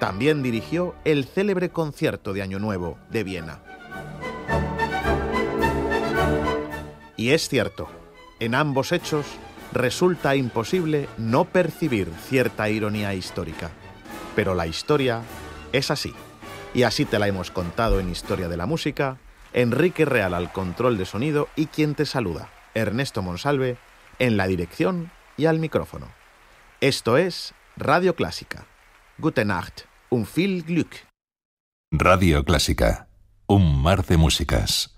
También dirigió el célebre concierto de Año Nuevo de Viena. Y es cierto, en ambos hechos resulta imposible no percibir cierta ironía histórica. Pero la historia es así. Y así te la hemos contado en Historia de la Música, Enrique Real al control de sonido y quien te saluda, Ernesto Monsalve, en la dirección y al micrófono. Esto es Radio Clásica. Gute Nacht und viel Glück. Radio Clásica, un mar de músicas.